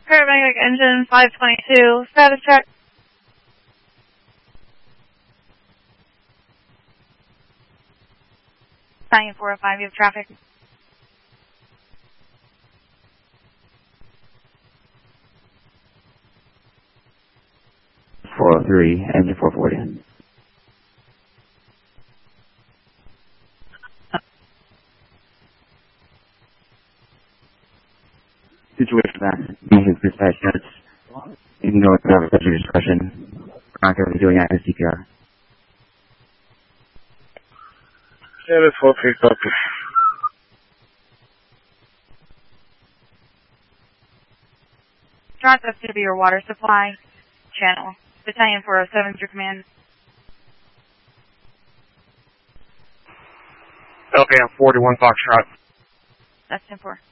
Paramedic engine 522, status check. Battalion 405, you have traffic. .403, engine 440. Situation that his dispatch notes. You can go with whatever such your discretion. We're not going to be doing active CPR. Yeah, that's okay, copy. Drive up to be your water supply channel. Battalion 407 is your command. Okay, I'm 41 Foxtrot. That's 10-4.